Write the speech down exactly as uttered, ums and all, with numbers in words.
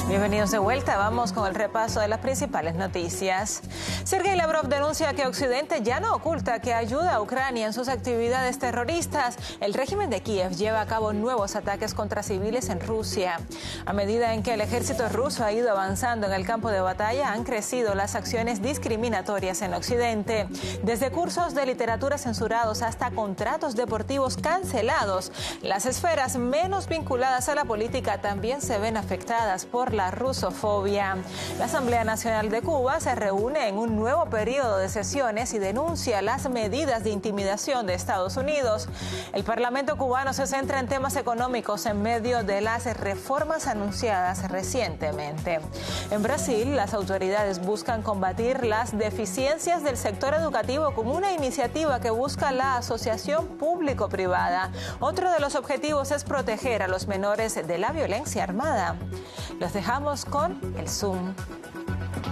Bienvenidos de vuelta. Vamos con el repaso de las principales noticias. Sergei Lavrov denuncia que Occidente ya no oculta que ayuda a Ucrania en sus actividades terroristas. El régimen de Kiev lleva a cabo nuevos ataques contra civiles en Rusia. A medida en que el ejército ruso ha ido avanzando en el campo de batalla, han crecido las acciones discriminatorias en Occidente. Desde cursos de literatura censurados hasta contratos deportivos cancelados, las esferas menos vinculadas a la política también se ven afectadas por la rusofobia. La Asamblea Nacional de Cuba se reúne en un nuevo periodo de sesiones y denuncia las medidas de intimidación de Estados Unidos. El Parlamento cubano se centra en temas económicos en medio de las reformas anunciadas recientemente. En Brasil, las autoridades buscan combatir las deficiencias del sector educativo con una iniciativa que busca la asociación público-privada. Otro de los objetivos es proteger a los menores de la violencia armada. Los dejamos con el Zoom.